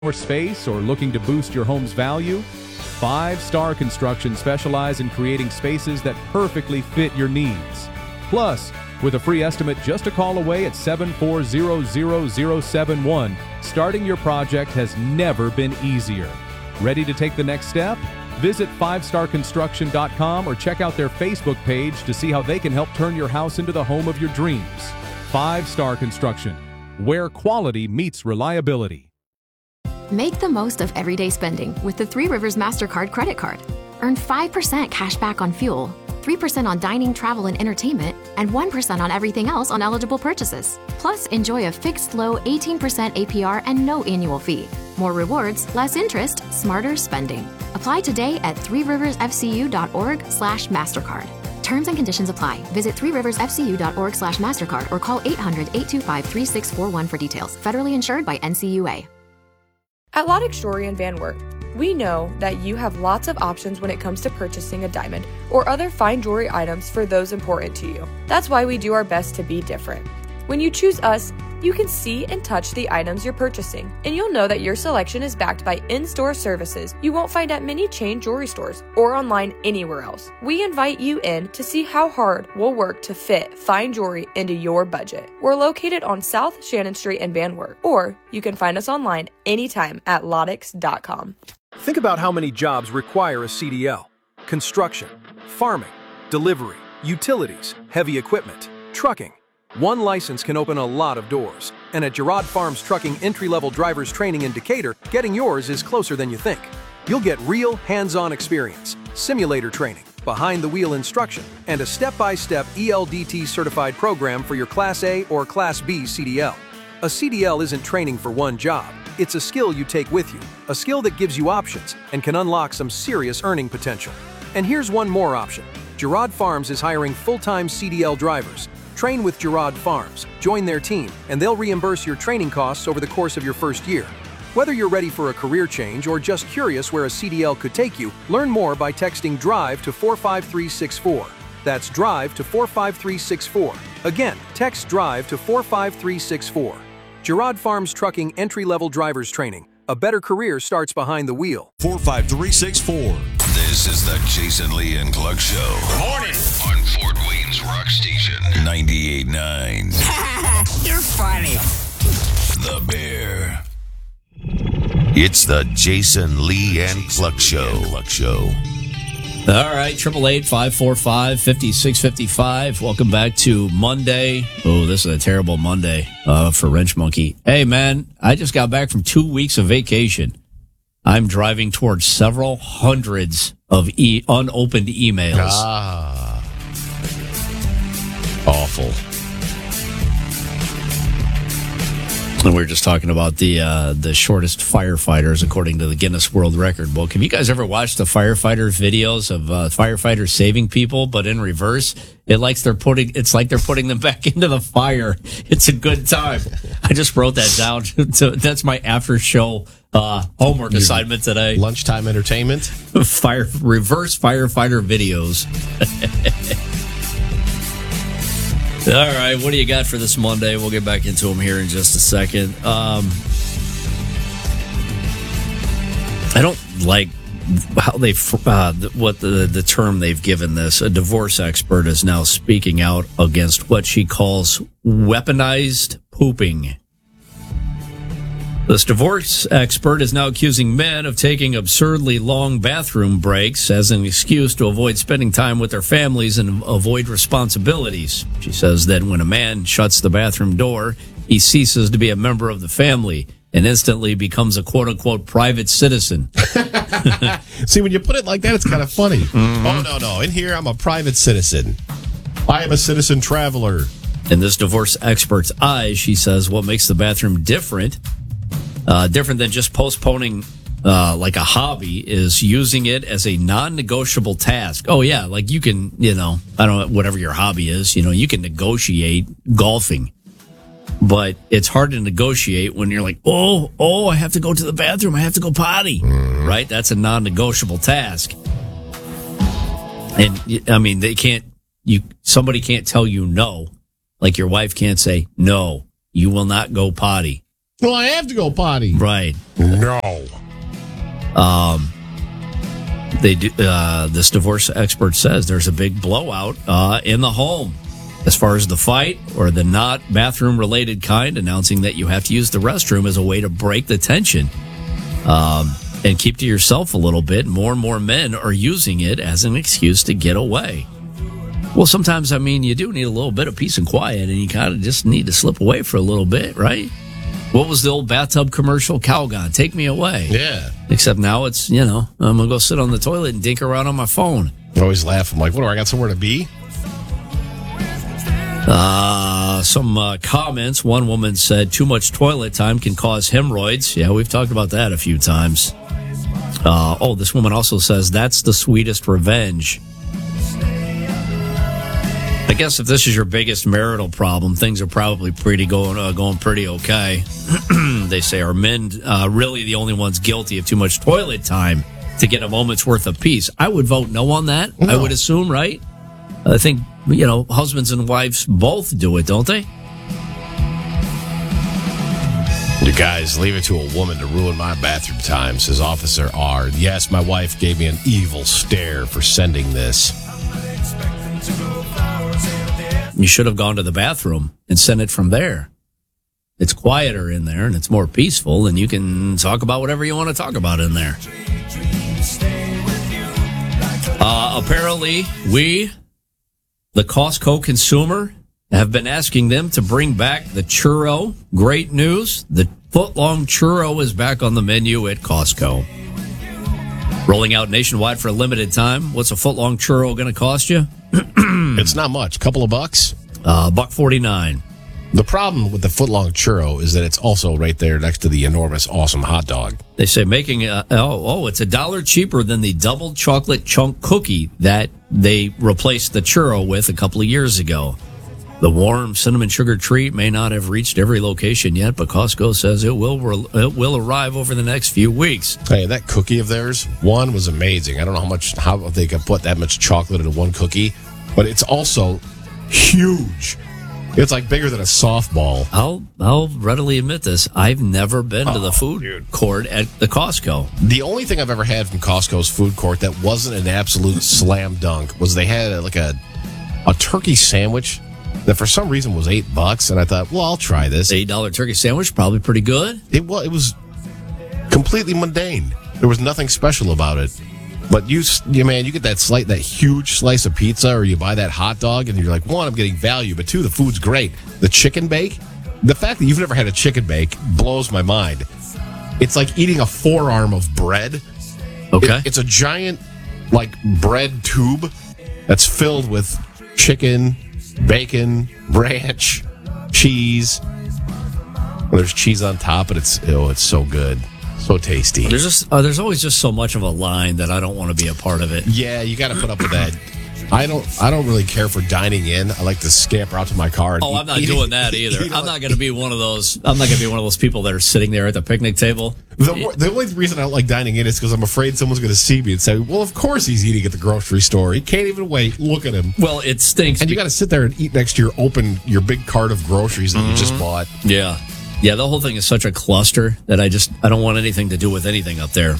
more space or looking to boost your home's value? Five-Star Construction specialize in creating spaces that perfectly fit your needs. Plus, with a free estimate just a call away at 7400071, starting your project has never been easier. Ready to take the next step? Visit fivestarconstruction.com or check out their Facebook page to see how they can help turn your house into the home of your dreams. Five-Star Construction, where quality meets reliability. Make the most of everyday spending with the Three Rivers MasterCard credit card. Earn 5% cash back on fuel, 3% on dining, travel, and entertainment, and 1% on everything else on eligible purchases. Plus, enjoy a fixed low 18% APR and no annual fee. More rewards, less interest, smarter spending. Apply today at threeriversfcu.org/MasterCard. Terms and conditions apply. Visit threeriversfcu.org/MasterCard or call 800-825-3641 for details. Federally insured by NCUA. At Lodex Jewelry and Van Wert, we know that you have lots of options when it comes to purchasing a diamond or other fine jewelry items for those important to you. That's why we do our best to be different. When you choose us, you can see and touch the items you're purchasing, and you'll know that your selection is backed by in-store services you won't find at many chain jewelry stores or online anywhere else. We invite you in to see how hard we'll work to fit fine jewelry into your budget. We're located on South Shannon Street in Van Wert, or you can find us online anytime at lodex.com. Think about how many jobs require a CDL. Construction, farming, delivery, utilities, heavy equipment, trucking. One license can open a lot of doors. And at Girard Farms Trucking Entry-Level Drivers Training in Decatur, getting yours is closer than you think. You'll get real hands-on experience, simulator training, behind-the-wheel instruction, and a step-by-step ELDT-certified program for your Class A or Class B CDL. A CDL isn't training for one job. It's a skill you take with you, a skill that gives you options and can unlock some serious earning potential. And here's one more option. Girard Farms is hiring full-time CDL drivers. Train with Girard Farms, join their team, and they'll reimburse your training costs over the course of your first year. Whether you're ready for a career change or just curious where a CDL could take you, learn more by texting DRIVE to 45364. That's DRIVE to 45364. Again, text DRIVE to 45364. Girard Farms Trucking Entry-Level Drivers Training. A better career starts behind the wheel. 45364. This is the Jason Lee and Clark Show. Good morning. On Fort Wayne's Rock Station, 98.9. You're funny. The Bear. It's the Jason Lee and Clark Show. All right, 888-545-5655. Welcome back to Monday. Oh, this is a terrible Monday for Wrench Monkey. Hey, man, I just got back from 2 weeks of vacation. I'm driving towards several hundreds of unopened emails. Awful. And we were just talking about the shortest firefighters according to the Guinness World Record book. Have you guys ever watched the firefighter videos of firefighters saving people, but in reverse? It's like they're putting them back into the fire. It's a good time. I just wrote that down. That's my after show homework assignment today. Lunchtime entertainment. Reverse firefighter videos. All right, what do you got for this Monday? We'll get back into them here in just a second. I don't like how they what the term they've given this. A divorce expert is now speaking out against what she calls weaponized pooping. This divorce expert is now accusing men of taking absurdly long bathroom breaks as an excuse to avoid spending time with their families and avoid responsibilities. She says that when a man shuts the bathroom door, he ceases to be a member of the family and instantly becomes a quote-unquote private citizen. See, when you put it like that, it's kind of funny. Mm-hmm. Oh, no. In here, I'm a private citizen. I am a citizen traveler. In this divorce expert's eyes, she says what makes the bathroom different than just postponing like a hobby is using it as a non-negotiable task. Oh, yeah, like you can, I don't know, whatever your hobby is, you can negotiate golfing. But it's hard to negotiate when you're like, oh, I have to go to the bathroom. I have to go potty, right? That's a non-negotiable task. And, I mean, somebody can't tell you no. Like your wife can't say, no, you will not go potty. Well, I have to go potty. Right. No. They do. This divorce expert says there's a big blowout in the home as far as the fight or the not bathroom related kind, announcing that you have to use the restroom as a way to break the tension and keep to yourself a little bit. More and more men are using it as an excuse to get away. Well, sometimes, I mean, you do need a little bit of peace and quiet, and you kind of just need to slip away for a little bit, right? What was the old bathtub commercial? Calgon, take me away. Yeah. Except now it's, I'm going to go sit on the toilet and dink around on my phone. I always laugh. I'm like, what do I got somewhere to be? Some comments. One woman said, too much toilet time can cause hemorrhoids. Yeah, we've talked about that a few times. This woman also says, that's the sweetest revenge. I guess if this is your biggest marital problem, things are probably going pretty okay. They say, are men really the only ones guilty of too much toilet time to get a moment's worth of peace? I would vote no on that. No. I would assume, right? I think, husbands and wives both do it, don't they? You guys, leave it to a woman to ruin my bathroom time, says Officer R. Yes, my wife gave me an evil stare for sending this. You should have gone to the bathroom and sent it from there. It's quieter in there and it's more peaceful, and you can talk about whatever you want to talk about in there. Apparently, we, the Costco consumer, have been asking them to bring back the churro. Great news. The foot-long churro is back on the menu at Costco. Rolling out nationwide for a limited time. What's a foot-long churro going to cost you? It's not much. Couple of bucks? $1.49. The problem with the foot-long churro is that it's also right there next to the enormous, awesome hot dog. They say making it's $1 cheaper than the double chocolate chunk cookie that they replaced the churro with a couple of years ago. The warm cinnamon sugar treat may not have reached every location yet, but Costco says it will arrive over the next few weeks. Hey, that cookie of theirs, one was amazing. I don't know how they could put that much chocolate into one cookie, but it's also huge. It's like bigger than a softball. I'll readily admit this. I've never been to the food court at the Costco. The only thing I've ever had from Costco's food court that wasn't an absolute slam dunk was they had a turkey sandwich that for some reason was $8, and I thought, well, I'll try this. $8 turkey sandwich, probably pretty good. It was completely mundane. There was nothing special about it. But you get that huge slice of pizza, or you buy that hot dog, and you're like, one, I'm getting value, but two, the food's great. The chicken bake, the fact that you've never had a chicken bake blows my mind. It's like eating a forearm of bread. Okay. It's a giant, bread tube that's filled with chicken, bacon, ranch, cheese. There's cheese on top, but it's so good. So tasty. There's always just so much of a line that I don't want to be a part of it. Yeah, you got to put up with that. I don't really care for dining in. I like to scamper out to my car. And I'm not doing that either. I'm not going to be one of those. I'm not going to be one of those people that are sitting there at the picnic table. The only reason I don't like dining in is because I'm afraid someone's going to see me and say, "Well, of course he's eating at the grocery store. He can't even wait. Look at him." Well, it stinks. And you got to sit there and eat next to your big cart of groceries that you just bought. Yeah. Yeah, the whole thing is such a cluster that I don't want anything to do with anything up there.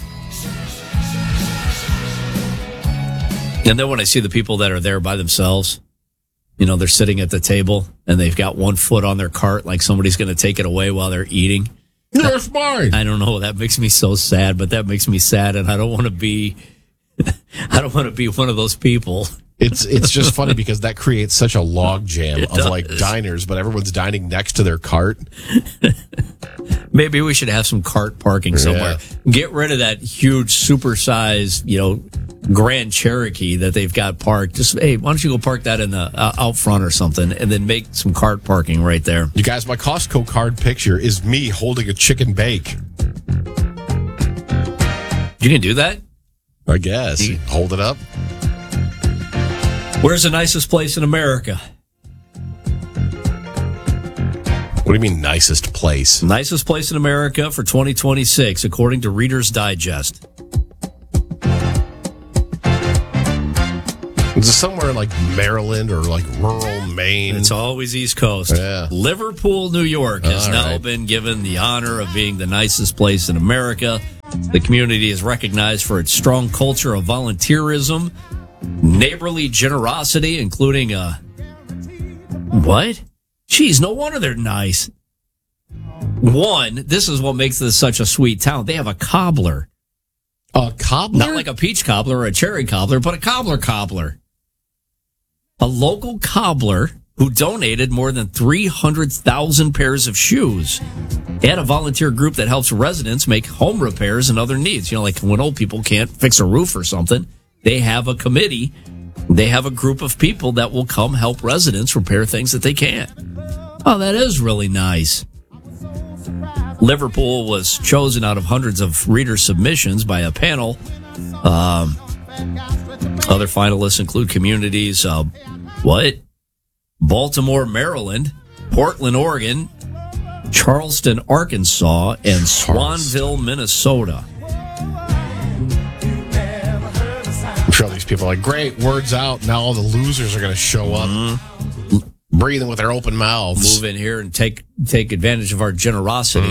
And then when I see the people that are there by themselves, they're sitting at the table and they've got one foot on their cart like somebody's going to take it away while they're eating. You're smart. I don't know. That makes me so sad, but that makes me sad, and I don't want to be one of those people. It's just funny because that creates such a log jam of diners, but everyone's dining next to their cart. Maybe we should have some cart parking somewhere. Yeah. Get rid of that huge supersized, Grand Cherokee that they've got parked. Just, hey, why don't you go park that in the out front or something, and then make some cart parking right there. You guys, my Costco card picture is me holding a chicken bake. You can do that? I guess. Hold it up. Where's the nicest place in America? What do you mean, nicest place? Nicest place in America for 2026, according to Reader's Digest. Is it somewhere like Maryland or like rural Maine. It's always East Coast. Yeah. Liverpool, New York has now been given the honor of being the nicest place in America. The community is recognized for its strong culture of volunteerism, neighborly generosity, including what? Geez, no wonder they're nice. One, this is what makes this such a sweet town. They have a cobbler. A cobbler? Not like a peach cobbler or a cherry cobbler, but a cobbler. A local cobbler who donated more than 300,000 pairs of shoes. They had a volunteer group that helps residents make home repairs and other needs. You know, like when old people can't fix a roof or something, they have a committee. They have a group of people that will come help residents repair things that they can't. Oh, that is really nice. Liverpool was chosen out of hundreds of reader submissions by a panel. Other finalists include communities, Baltimore, Maryland, Portland, Oregon, Charleston, Arkansas, and Swanville, Minnesota. I'm sure these people are like, great, word's out. Now all the losers are going to show up, breathing with their open mouths. Move in here and take advantage of our generosity.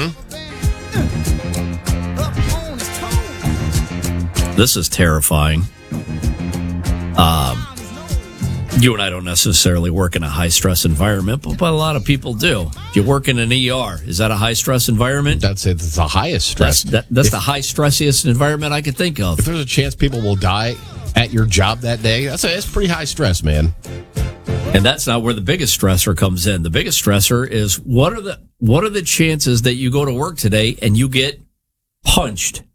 This is terrifying. You and I don't necessarily work in a high-stress environment, but a lot of people do. If you work in an ER, is that a high-stress environment? That's it. It's the highest stress. That's the high-stressiest environment I could think of. If there's a chance people will die at your job that day, that's pretty high stress, man. And that's not where the biggest stressor comes in. The biggest stressor is what are the chances that you go to work today and you get punched?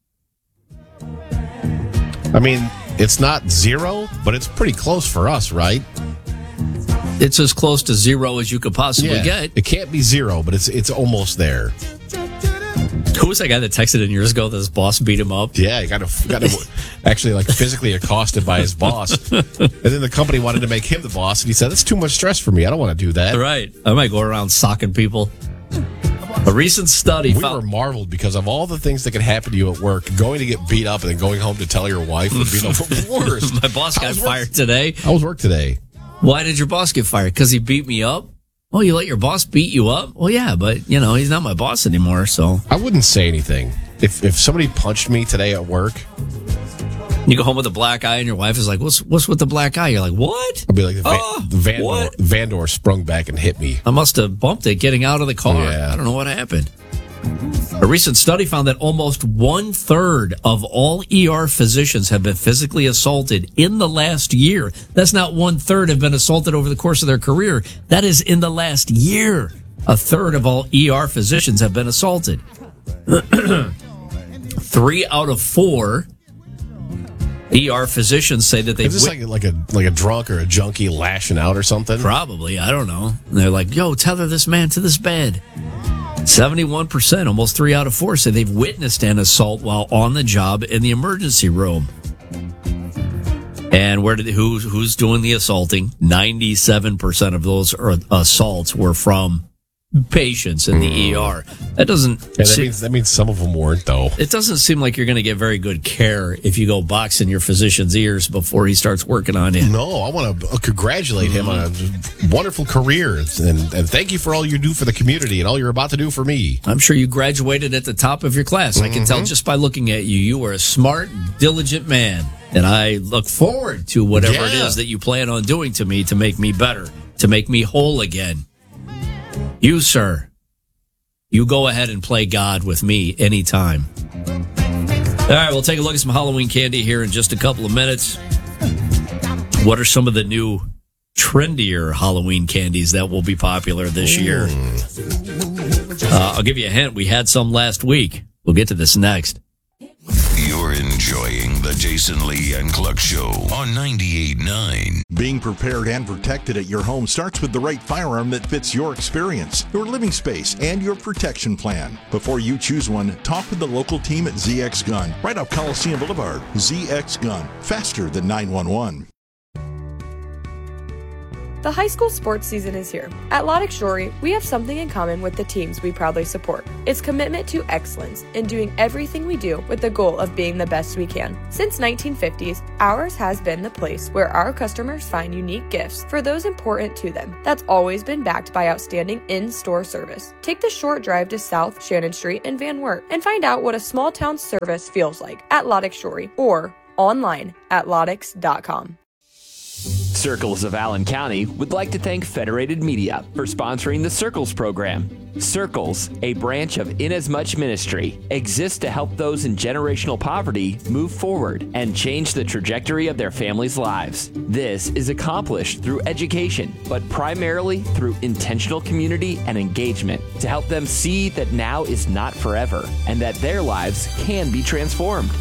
I mean, it's not zero, but it's pretty close for us, right? It's as close to zero as you could possibly get. It can't be zero, but it's almost there. Who was that guy that texted in years ago that his boss beat him up? Yeah, he got actually like physically accosted by his boss. And then the company wanted to make him the boss, and he said, that's too much stress for me. I don't want to do that. Right. I might go around socking people. A recent study We were marveled because of all the things that could happen to you at work. Going to get beat up and then going home to tell your wife would be the worst. My boss got fired today. How was work today? Why did your boss get fired? Because he beat me up? Oh, you let your boss beat you up? Well, yeah, but, he's not my boss anymore, so. I wouldn't say anything. If somebody punched me today at work. You go home with a black eye and your wife is like, what's with the black eye? You're like, what? I'll be like, Vandor sprung back and hit me. I must have bumped it getting out of the car. Yeah. I don't know what happened. A recent study found that almost 1/3 of all ER physicians have been physically assaulted in the last year. That's not 1/3 have been assaulted over the course of their career. That is in the last year. 1/3 of all ER physicians have been assaulted. 3 out of 4 ER physicians say that they've... Is this like a drunk or a junkie lashing out or something? Probably. I don't know. And they're like, yo, tether this man to this bed. 71%, almost 3 out of 4, say they've witnessed an assault while on the job in the emergency room. And who's doing the assaulting? 97% of those assaults were from patients in the ER. That means some of them weren't, though. It doesn't seem like you're going to get very good care if you go boxing your physician's ears before he starts working on you. No, I want to congratulate him on a wonderful career, and thank you for all you do for the community and all you're about to do for me. I'm sure you graduated at the top of your class. I can tell just by looking at you. You are a smart, diligent man, and I look forward to whatever it is that you plan on doing to me to make me better, to make me whole again. You, sir, you go ahead and play God with me anytime. All right, we'll take a look at some Halloween candy here in just a couple of minutes. What are some of the new, trendier Halloween candies that will be popular this year? I'll give you a hint. We had some last week. We'll get to this next. You're enjoying the Jason Lee and Cluck Show on 98.9. Being prepared and protected at your home starts with the right firearm that fits your experience, your living space, and your protection plan. Before you choose one, talk with the local team at ZX Gun, right off Coliseum Boulevard. ZX Gun, faster than 911. The high school sports season is here. At Loddick Shorey, we have something in common with the teams we proudly support. It's commitment to excellence in doing everything we do with the goal of being the best we can. Since 1950s, ours has been the place where our customers find unique gifts for those important to them. That's always been backed by outstanding in-store service. Take the short drive to South Shannon Street in Van Wert and find out what a small town service feels like at Loddick Shorey or online at loddicks.com. Circles of Allen County would like to thank Federated Media for sponsoring the Circles program. Circles, a branch of Inasmuch Ministry, exists to help those in generational poverty move forward and change the trajectory of their families' lives. This is accomplished through education, but primarily through intentional community and engagement to help them see that now is not forever and that their lives can be transformed.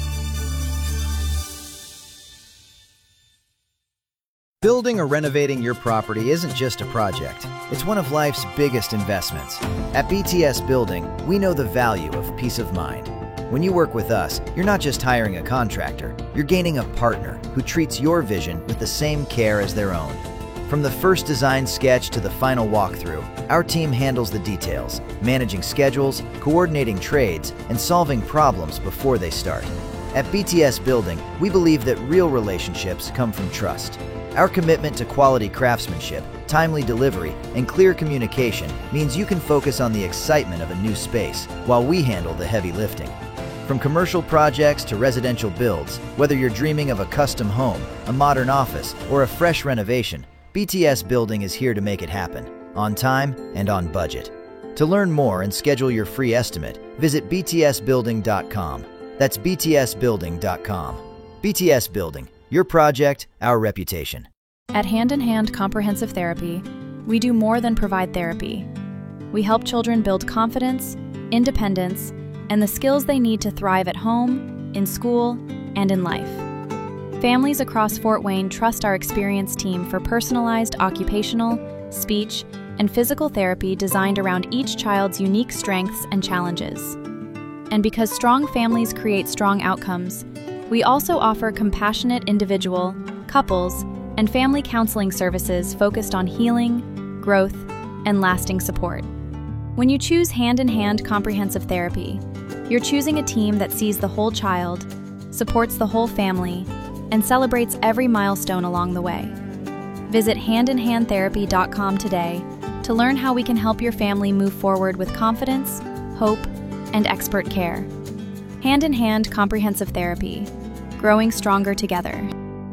Building or renovating your property isn't just a project. It's one of life's biggest investments. At BTS Building, we know the value of peace of mind. When you work with us, you're not just hiring a contractor, you're gaining a partner who treats your vision with the same care as their own. From the first design sketch to the final walkthrough, our team handles the details, managing schedules, coordinating trades, and solving problems before they start. At BTS Building, we believe that real relationships come from trust. Our commitment to quality craftsmanship, timely delivery, and clear communication means you can focus on the excitement of a new space while we handle the heavy lifting. From commercial projects to residential builds, whether you're dreaming of a custom home, a modern office, or a fresh renovation, BTS Building is here to make it happen, on time and on budget. To learn more and schedule your free estimate, visit btsbuilding.com. That's btsbuilding.com. BTS Building. Your project, our reputation. At Hand in Hand Comprehensive Therapy, we do more than provide therapy. We help children build confidence, independence, and the skills they need to thrive at home, in school, and in life. Families across Fort Wayne trust our experienced team for personalized occupational, speech, and physical therapy designed around each child's unique strengths and challenges. And because strong families create strong outcomes, we also offer compassionate individual, couples, and family counseling services focused on healing, growth, and lasting support. When you choose Hand in Hand Comprehensive Therapy, you're choosing a team that sees the whole child, supports the whole family, and celebrates every milestone along the way. Visit handinhandtherapy.com today to learn how we can help your family move forward with confidence, hope, and expert care. Hand in Hand Comprehensive Therapy. Growing stronger together.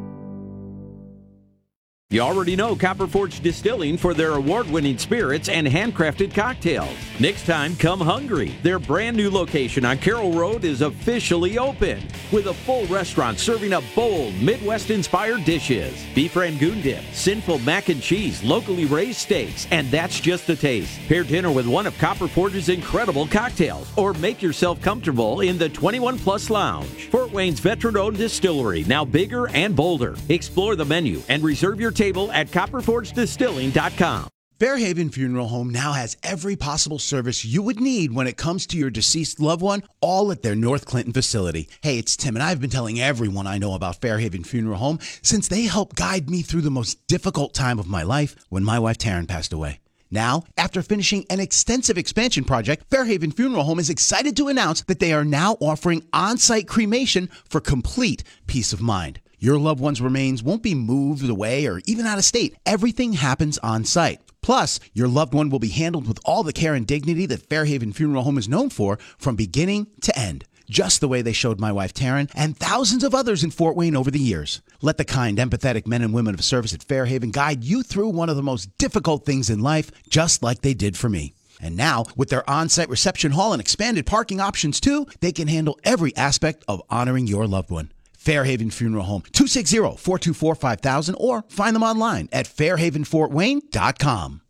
You already know Copper Forge Distilling for their award-winning spirits and handcrafted cocktails. Next time, come hungry. Their brand new location on Carroll Road is officially open with a full restaurant serving up bold Midwest-inspired dishes. Beef Rangoon dip, sinful mac and cheese, locally raised steaks, and that's just the taste. Pair dinner with one of Copper Forge's incredible cocktails or make yourself comfortable in the 21-plus lounge. Fort Wayne's veteran-owned distillery, now bigger and bolder. Explore the menu and reserve your table at copperforgedistilling.com. Fairhaven Funeral Home now has every possible service you would need when it comes to your deceased loved one, all at their North Clinton facility. Hey, it's Tim, and I've been telling everyone I know about Fairhaven Funeral Home since they helped guide me through the most difficult time of my life when my wife Taryn passed away. Now, after finishing an extensive expansion project, Fairhaven Funeral Home is excited to announce that they are now offering on-site cremation for complete peace of mind. Your loved one's remains won't be moved away or even out of state. Everything happens on site. Plus, your loved one will be handled with all the care and dignity that Fairhaven Funeral Home is known for from beginning to end. Just the way they showed my wife Taryn and thousands of others in Fort Wayne over the years. Let the kind, empathetic men and women of service at Fairhaven guide you through one of the most difficult things in life, just like they did for me. And now, with their on-site reception hall and expanded parking options too, they can handle every aspect of honoring your loved one. Fairhaven Funeral Home, 260-424-5000, or find them online at fairhavenfortwayne.com.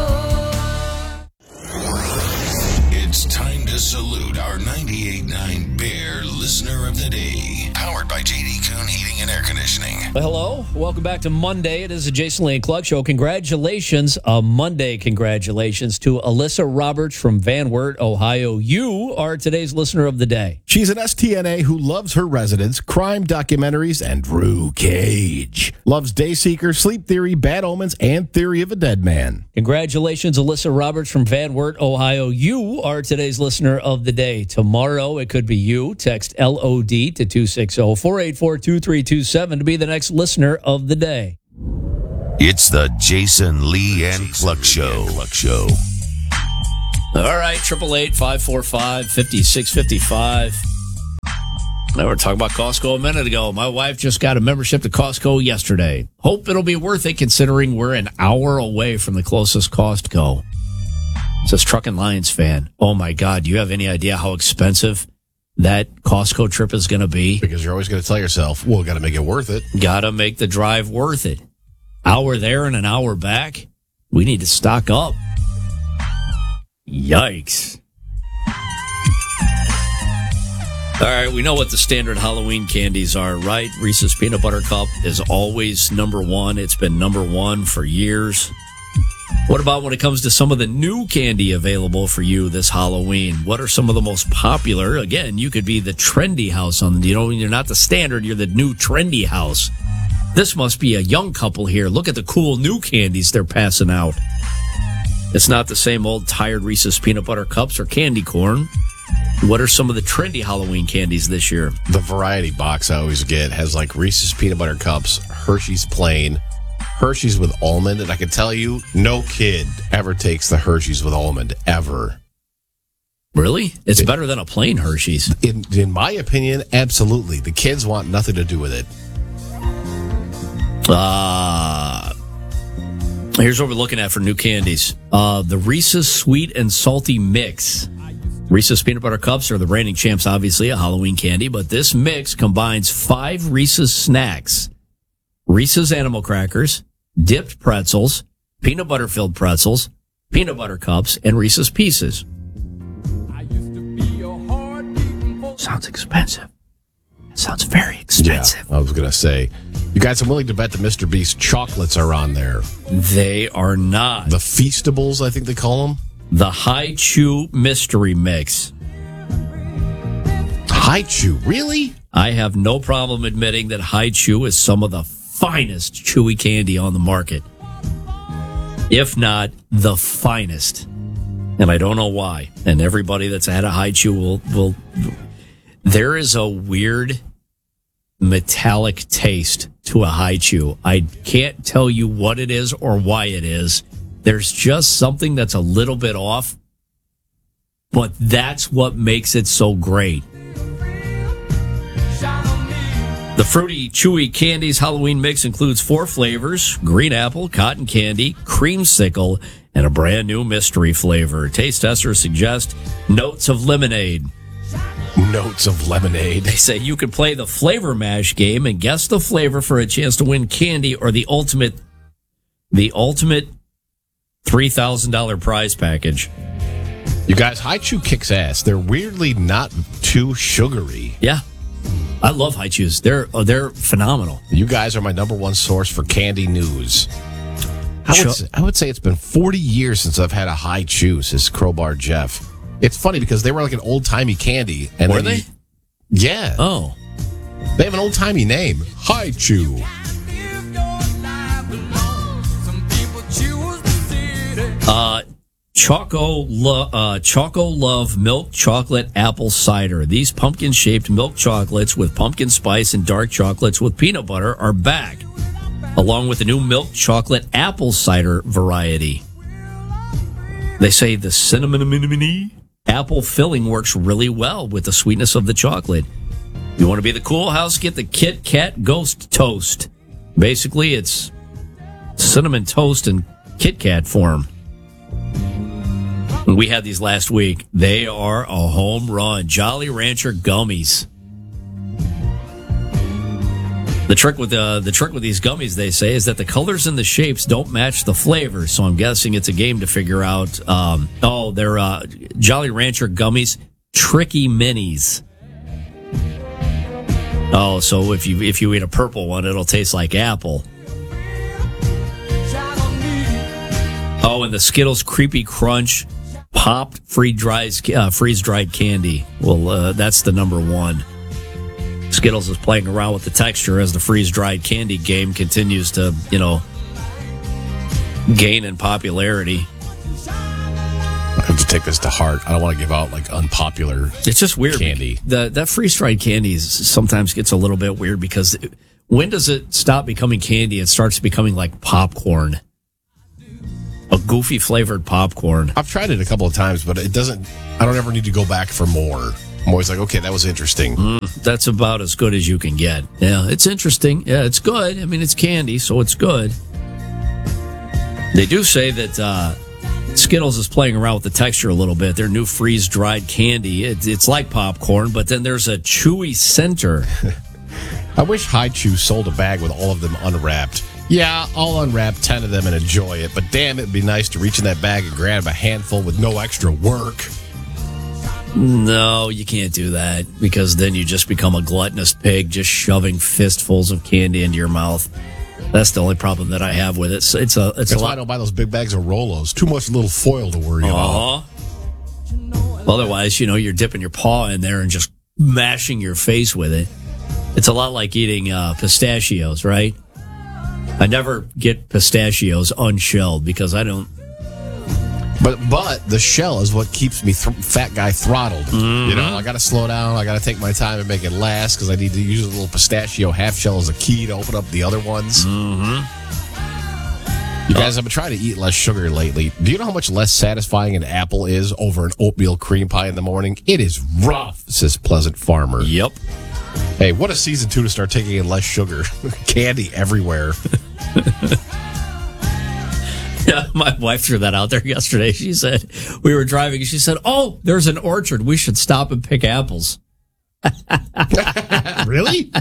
It's time to salute our 98.9 Bear Listener of the Day. Powered by J.D. Kuhn Heating and Air Conditioning. Hello. Welcome back to Monday. It is the Jason Lee and Cluck Show. Congratulations. Monday congratulations to Alyssa Roberts from Van Wert, Ohio. You are today's Listener of the Day. She She's an STNA who loves her residents, crime documentaries, and Drew Cage. Loves Dayseeker, Sleep Theory, Bad Omens, and Theory of a Dead Man. Congratulations, Alyssa Roberts from Van Wert, Ohio. You are today's listener of the day. Tomorrow, it could be you. Text LOD to 260-484-2327 to be the next listener of the day. It's the Jason Lee and Cluck Show. All right, 888-545-5655. Now we're talking about Costco a minute ago. My wife just got a membership to Costco yesterday. Hope it'll be worth it considering we're an hour away from the closest Costco. Says Truckin' Lions fan. Oh my God, do you have any idea how expensive that Costco trip is going to be? Because you're always going to tell yourself, well, got to make it worth it. Got to make the drive worth it. Hour there and an hour back. We need to stock up. Yikes. All right, we know what the standard Halloween candies are, right? Reese's Peanut Butter Cup is always number one. It's been number one for years. What about when it comes to some of the new candy available for you this Halloween? What are some of the most popular? Again, you could be the trendy house you're not the standard, you're the new trendy house. This must be a young couple here. Look at the cool new candies they're passing out. It's not the same old tired Reese's Peanut Butter Cups or candy corn. What are some of the trendy Halloween candies this year? The variety box I always get has like Reese's Peanut Butter Cups, Hershey's Plain, Hershey's with almond, and I can tell you, no kid ever takes the Hershey's with almond, ever. Really? It's better than a plain Hershey's. In my opinion, absolutely. The kids want nothing to do with it. Here's what we're looking at for new candies. The Reese's Sweet and Salty Mix. Reese's Peanut Butter Cups are the reigning champs, obviously, a Halloween candy, but this mix combines 5 Reese's snacks. Reese's Animal Crackers, dipped pretzels, peanut butter-filled pretzels, peanut butter cups, and Reese's Pieces. Sounds expensive. Sounds very expensive. Yeah, I was going to say. You guys, I'm willing to bet the Mr. Beast chocolates are on there. They are not. The Feastables, I think they call them. The High Chew Mystery Mix. High Chew, really? I have no problem admitting that High Chew is some of the finest chewy candy on the market. If not the finest. And I don't know why. And everybody that's had a High Chew will there is a weird metallic taste to a High Chew. I can't tell you what it is or why it is. There's just something that's a little bit off, but that's what makes it so great. The Fruity Chewy Candies Halloween mix includes 4 flavors: green apple, cotton candy, creamsicle, and a brand new mystery flavor. Taste testers suggest notes of lemonade. Notes of lemonade. They say you can play the flavor mash game and guess the flavor for a chance to win candy or the ultimate $3,000 prize package. You guys, High Chew kicks ass. They're weirdly not too sugary. Yeah. I love High Chews. They're phenomenal. You guys are my number one source for candy news. I would say it's been 40 years since I've had a High Chew, says Crowbar Jeff. It's funny because they were like an old-timey candy. And were they? Yeah. Oh. They have an old-timey name. High Chew. Choco Love Milk Chocolate Apple Cider. These pumpkin-shaped milk chocolates with pumpkin spice and dark chocolates with peanut butter are back, along with the new milk chocolate apple cider variety. They say the cinnamon apple filling works really well with the sweetness of the chocolate. You want to be the cool house? Get the Kit Kat Ghost Toast. Basically, it's cinnamon toast in Kit Kat form. We had these last week. They are a home run. Jolly Rancher gummies. The trick with these gummies, they say, is that the colors and the shapes don't match the flavors. So I'm guessing it's a game to figure out. They're Jolly Rancher gummies, Tricky Minis. Oh, so if you eat a purple one, it'll taste like apple. Oh, and the Skittles Creepy Crunch Popped freeze-dried candy. Well, that's the number one. Skittles is playing around with the texture as the freeze-dried candy game continues to, gain in popularity. I have to take this to heart. I don't want to give out unpopular. It's just weird. Candy. That freeze-dried candy sometimes gets a little bit weird because when does it stop becoming candy and starts becoming like popcorn? A goofy flavored popcorn. I've tried it a couple of times, but it doesn't. I don't ever need to go back for more. I'm always like, okay, that was interesting. That's about as good as you can get. Yeah, it's interesting. Yeah, it's good. I mean, it's candy, so it's good. They do say that Skittles is playing around with the texture a little bit. Their new freeze-dried candy, it's like popcorn, but then there's a chewy center. I wish Hi-Chew sold a bag with all of them unwrapped. Yeah, I'll unwrap 10 of them and enjoy it, but damn, it'd be nice to reach in that bag and grab a handful with no extra work. No, you can't do that because then you just become a gluttonous pig just shoving fistfuls of candy into your mouth. That's the only problem that I have with it. That's why I don't buy those big bags of Rolos. Too much little foil to worry about. Otherwise, you're dipping your paw in there and just mashing your face with it. It's a lot like eating pistachios, right? I never get pistachios unshelled because I don't. But the shell is what keeps me fat guy throttled. Mm-hmm. I got to slow down. I got to take my time and make it last because I need to use a little pistachio half shell as a key to open up the other ones. Mm-hmm. You guys, I've been trying to eat less sugar lately. Do you know how much less satisfying an apple is over an oatmeal cream pie in the morning? It is rough, says Pleasant Farmer. Yep. Hey, what a season 2 to start taking in less sugar. Candy everywhere. Yeah, my wife threw that out there yesterday. She said, we were driving, and she said, oh, there's an orchard. We should stop and pick apples. Really?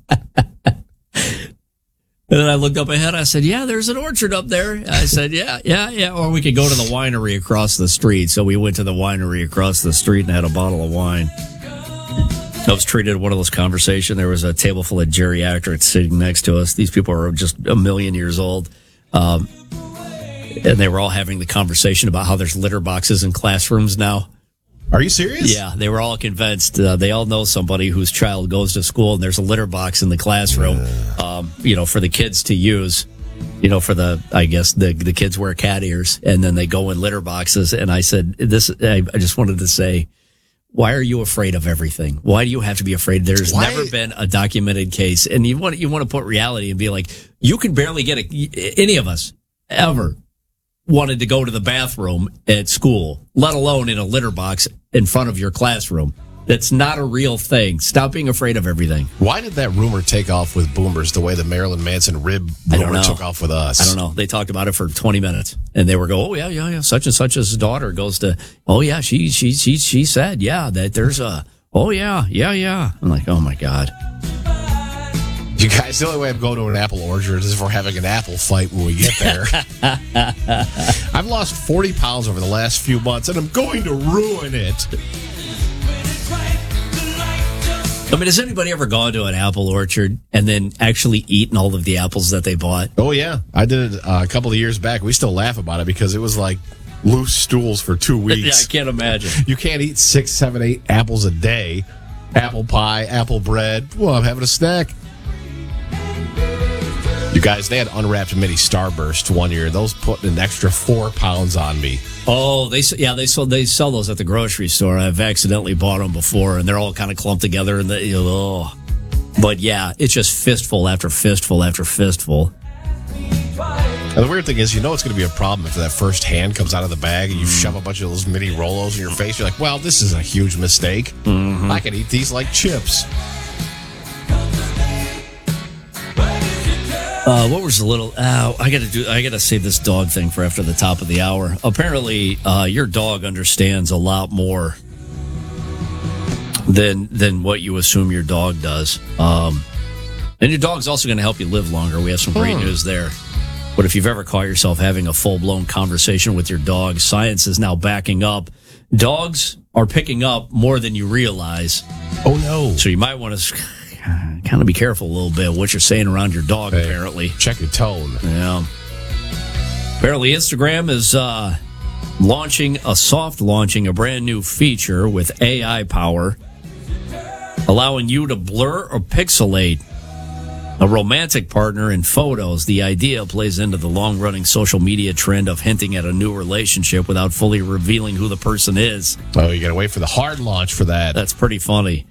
And then I looked up ahead. I said, yeah, there's an orchard up there. I said, yeah. Or we could go to the winery across the street. So we went to the winery across the street and had a bottle of wine. I was treated one of those conversations. There was a table full of geriatrics sitting next to us. These people are just a million years old. And they were all having the conversation about how there's litter boxes in classrooms now. Are you serious? Yeah, they were all convinced. They all know somebody whose child goes to school and there's a litter box in the classroom, for the kids to use, for the kids wear cat ears and then they go in litter boxes. And I said, I just wanted to say, why are you afraid of everything? Why do you have to be afraid? There's never been a documented case. And you want to put reality and be like, you can barely get any of us ever wanted to go to the bathroom at school, let alone in a litter box in front of your classroom. That's not a real thing. Stop being afraid of everything. Why did that rumor take off with boomers the way the Marilyn Manson rib rumor took off with us? I don't know. They talked about it for 20 minutes and they were going, oh yeah. Such and such's daughter goes to, oh yeah, she said, yeah, that there's a, oh yeah. I'm like, oh my God. You guys, the only way I'm going to an apple orchard is if we're having an apple fight when we get there. I've lost 40 pounds over the last few months, and I'm going to ruin it. I mean, has anybody ever gone to an apple orchard and then actually eaten all of the apples that they bought? Oh, yeah. I did it a couple of years back. We still laugh about it because it was like loose stools for 2 weeks. Yeah, I can't imagine. You can't eat 6, 7, 8 apples a day. Apple pie, apple bread. Well, I'm having a snack. You guys, they had unwrapped mini Starburst one year. Those put an extra 4 pounds on me. Oh, they sell those at the grocery store. I've accidentally bought them before, and they're all kind of clumped together. And but yeah, it's just fistful after fistful after fistful. And the weird thing is, it's going to be a problem if that first hand comes out of the bag and you shove a bunch of those mini Rolos in your face. You're like, well, this is a huge mistake. Mm-hmm. I can eat these like chips. What was the little? I gotta save this dog thing for after the top of the hour. Apparently, your dog understands a lot more than what you assume your dog does. And your dog's also going to help you live longer. We have some great news there. But if you've ever caught yourself having a full-blown conversation with your dog, science is now backing up. Dogs are picking up more than you realize. Oh no! So you might want to kind of be careful a little bit what you're saying around your dog. Hey, apparently, check your tone. Yeah. Apparently, Instagram is launching a brand new feature with AI power, allowing you to blur or pixelate a romantic partner in photos. The idea plays into the long-running social media trend of hinting at a new relationship without fully revealing who the person is. Oh, you got to wait for the hard launch for that. That's pretty funny.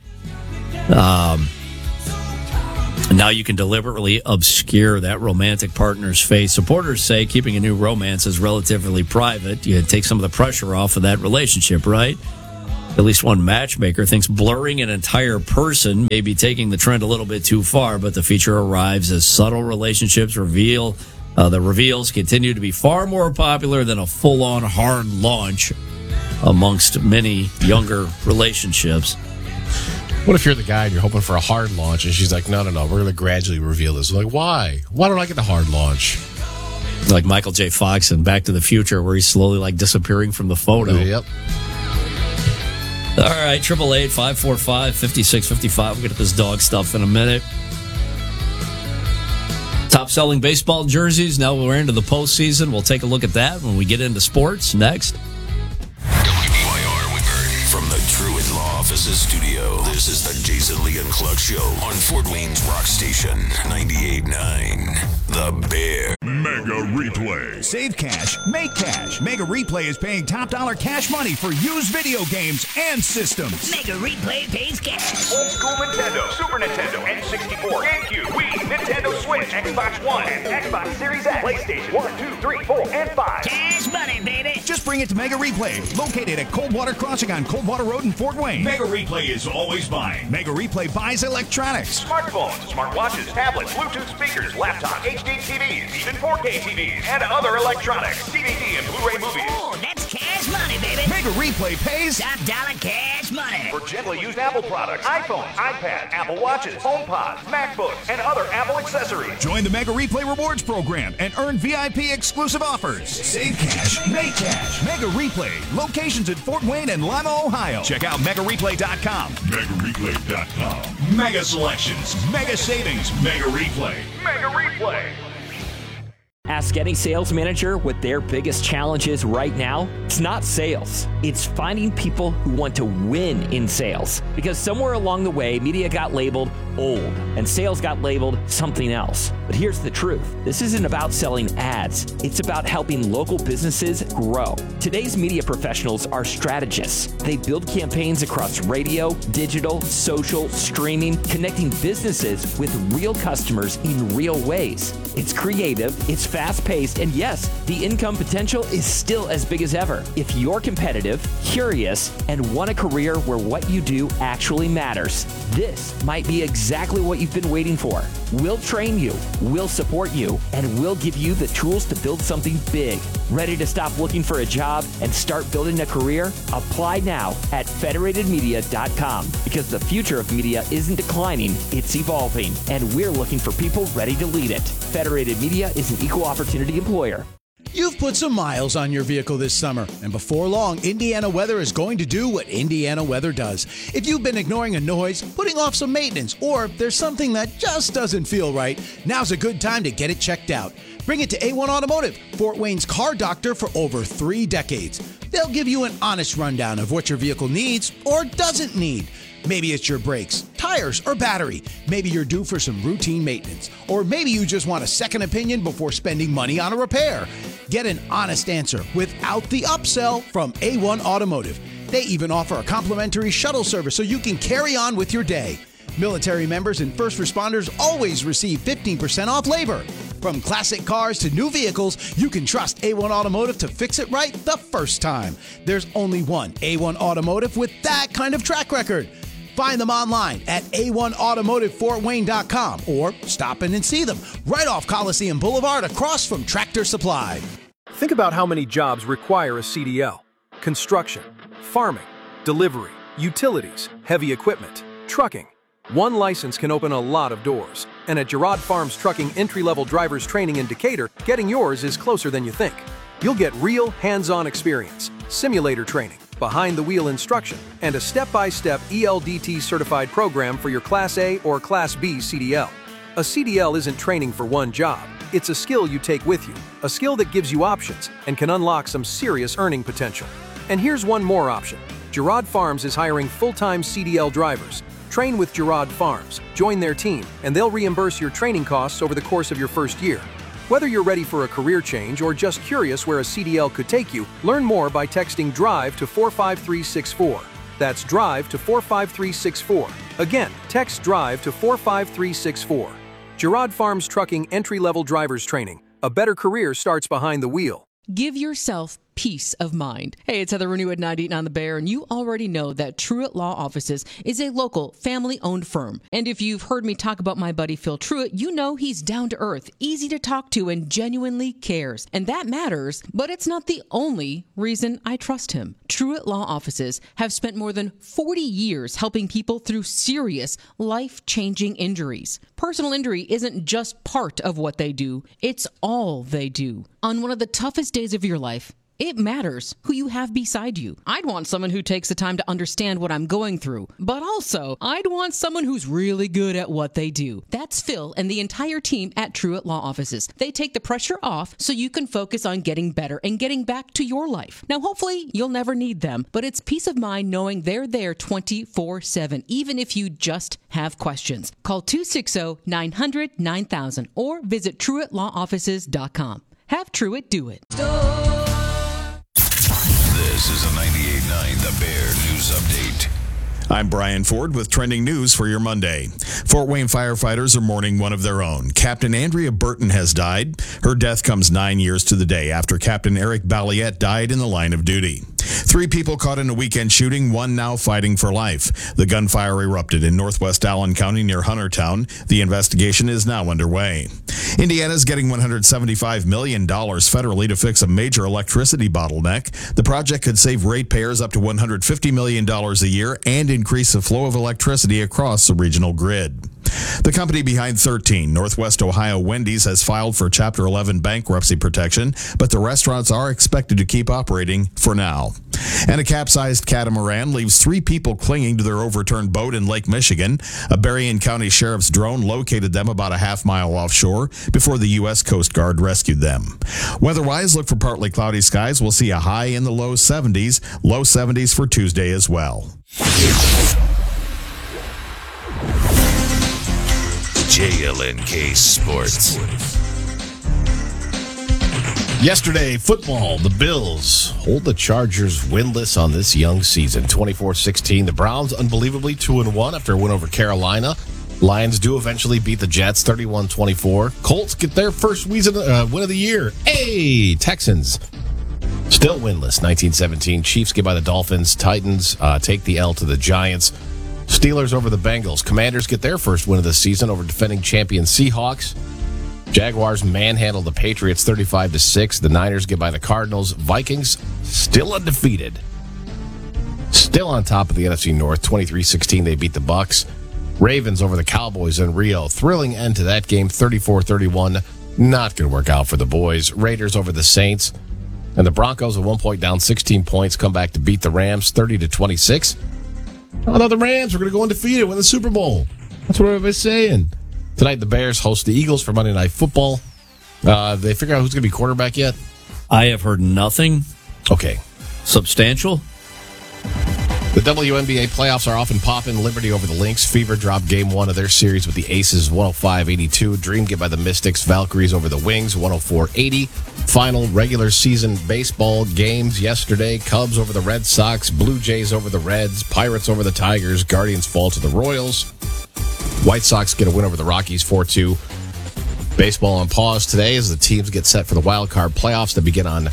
Now you can deliberately obscure that romantic partner's face. Supporters say keeping a new romance is relatively private. You take some of the pressure off of that relationship, right? At least one matchmaker thinks blurring an entire person may be taking the trend a little bit too far, but the feature arrives as subtle relationships reveals continue to be far more popular than a full-on hard launch amongst many younger relationships. What if you're the guy and you're hoping for a hard launch and she's like, no, we're going to gradually reveal this. Like, why? Why don't I get the hard launch? Like Michael J. Fox in Back to the Future, where he's slowly disappearing from the photo. Yep. All right, 888-545-5655. We'll get to this dog stuff in a minute. Top-selling baseball jerseys. Now we're into the postseason. We'll take a look at that when we get into sports next. From the Truett Law Offices studio, this is the Jason Lee and Clark Show on Fort Wayne's Rock Station 98.9. The Bear. Mega Replay. Save cash, make cash. Mega Replay is paying top dollar cash money for used video games and systems. Mega Replay pays cash. Old school Nintendo, Super Nintendo, N64, GameCube, Wii, Nintendo Switch, Xbox One, and Xbox Series X, PlayStation 1, 2, 3, 4, and 5. Cash money, baby. Just bring it to Mega Replay, located at Coldwater Crossing on Coldwater Road in Fort Wayne. Mega Replay is always buying. Mega Replay buys electronics. Smartphones, smartwatches, tablets, Bluetooth speakers, laptops, HD TVs, even 4K TVs, and other electronics, DVD and Blu-ray movies. Oh, that's cash money, baby. Mega Replay pays top dollar cash money. For gently used Apple products, iPhones, iPad, Apple Watches, HomePods, MacBooks, and other Apple accessories. Join the Mega Replay Rewards program and earn VIP exclusive offers. Save cash, make cash. Mega Replay. Locations in Fort Wayne and Lima, Ohio. Check out MegaReplay.com. MegaReplay.com. Mega selections, mega savings, Mega Replay. Mega Replay. Ask any sales manager what their biggest challenge is right now. It's not sales. It's finding people who want to win in sales. Because somewhere along the way, media got labeled old and sales got labeled something else. But here's the truth. This isn't about selling ads. It's about helping local businesses grow. Today's media professionals are strategists. They build campaigns across radio, digital, social, streaming, connecting businesses with real customers in real ways. It's creative, it's fast-paced, and yes, the income potential is still as big as ever. If you're competitive, curious, and want a career where what you do actually matters, this might be exactly what you've been waiting for. We'll train you, we'll support you, and we'll give you the tools to build something big. Ready to stop looking for a job and start building a career? Apply now at federatedmedia.com, because the future of media isn't declining, it's evolving, and we're looking for people ready to lead it. Federated Media is an equal opportunity employer. You've put some miles on your vehicle this summer, and before long, Indiana Weather is going to do what Indiana Weather does. If you've been ignoring a noise, putting off some maintenance, or there's something that just doesn't feel right, now's a good time to get it checked out. Bring it to A1 Automotive, Fort Wayne's car doctor for over 3 decades. They'll give you an honest rundown of what your vehicle needs or doesn't need. Maybe it's your brakes, tires, or battery. Maybe you're due for some routine maintenance. Or maybe you just want a second opinion before spending money on a repair. Get an honest answer without the upsell from A1 Automotive. They even offer a complimentary shuttle service so you can carry on with your day. Military members and first responders always receive 15% off labor. From classic cars to new vehicles, you can trust A1 Automotive to fix it right the first time. There's only one A1 Automotive with that kind of track record. Find them online at a1automotivefortwayne.com or stop in and see them right off Coliseum Boulevard across from Tractor Supply. Think about how many jobs require a CDL. Construction, farming, delivery, utilities, heavy equipment, trucking. One license can open a lot of doors. And at Girard Farms Trucking entry-level drivers training in Decatur, getting yours is closer than you think. You'll get real hands-on experience, simulator training, behind-the-wheel instruction, and a step-by-step ELDT-certified program for your Class A or Class B CDL. A CDL isn't training for one job. It's a skill you take with you, a skill that gives you options and can unlock some serious earning potential. And here's one more option. Girard Farms is hiring full-time CDL drivers. Train with Girard Farms, join their team, and they'll reimburse your training costs over the course of your first year. Whether you're ready for a career change or just curious where a CDL could take you, learn more by texting DRIVE to 45364. That's DRIVE to 45364. Again, text DRIVE to 45364. Girard Farms Trucking Entry-Level Drivers Training. A better career starts behind the wheel. Give yourself peace of mind. Hey, it's Heather Renew at 98.9 The Bear, and you already know that Truett Law Offices is a local, family-owned firm. And if you've heard me talk about my buddy Phil Truett, you know he's down to earth, easy to talk to, and genuinely cares. And that matters, but it's not the only reason I trust him. Truett Law Offices have spent more than 40 years helping people through serious, life-changing injuries. Personal injury isn't just part of what they do, it's all they do. On one of the toughest days of your life, it matters who you have beside you. I'd want someone who takes the time to understand what I'm going through, but also I'd want someone who's really good at what they do. That's Phil and the entire team at Truett Law Offices. They take the pressure off so you can focus on getting better and getting back to your life. Now, hopefully you'll never need them, but it's peace of mind knowing they're there 24/7, even if you just have questions. Call 260-900-9000 or visit TruettLawOffices.com. Have Truett do it. This is a 98.9 The Bear News Update. I'm Brian Ford with trending news for your Monday. Fort Wayne firefighters are mourning one of their own. Captain Andrea Burton has died. Her death comes 9 years to the day after Captain Eric Balliette died in the line of duty. 3 people caught in a weekend shooting, one now fighting for life. The gunfire erupted in northwest Allen County near Huntertown. The investigation is now underway. Indiana's getting $175 million federally to fix a major electricity bottleneck. The project could save ratepayers up to $150 million a year and increase the flow of electricity across the regional grid. The company behind 13, Northwest Ohio Wendy's, has filed for Chapter 11 bankruptcy protection, but the restaurants are expected to keep operating for now. And a capsized catamaran leaves 3 people clinging to their overturned boat in Lake Michigan. A Berrien County Sheriff's drone located them about a half-mile offshore before the U.S. Coast Guard rescued them. Weather-wise, look for partly cloudy skies. We'll see a high in the low 70s for Tuesday as well. JLNK Sports. Yesterday, football, the Bills hold the Chargers winless on this young season. 24-16, the Browns unbelievably 2-1 after a win over Carolina. Lions do eventually beat the Jets 31-24. Colts get their first win of the year. Hey, Texans still winless 19-17. Chiefs get by the Dolphins. Titans take the L to the Giants. Steelers over the Bengals. Commanders get their first win of the season over defending champion Seahawks. Jaguars manhandle the Patriots 35-6. The Niners get by the Cardinals. Vikings still undefeated. Still on top of the NFC North. 23-16, they beat the Bucs. Ravens over the Cowboys in Rio. Thrilling end to that game, 34-31. Not going to work out for the boys. Raiders over the Saints. And the Broncos at one point down 16 points come back to beat the Rams 30-26. I thought the Rams were going to go undefeated, win the Super Bowl. That's what everybody's saying. Tonight, the Bears host the Eagles for Monday Night Football. They figure out who's going to be quarterback yet? I have heard nothing. Okay. Substantial? The WNBA playoffs are often popping. Liberty over the Lynx. Fever dropped game 1 of their series with the Aces 105-82. Dream get by the Mystics. Valkyries over the Wings 104-80. Final regular season baseball games yesterday. Cubs over the Red Sox. Blue Jays over the Reds. Pirates over the Tigers. Guardians fall to the Royals. White Sox get a win over the Rockies 4-2. Baseball on pause today as the teams get set for the wild card playoffs that begin on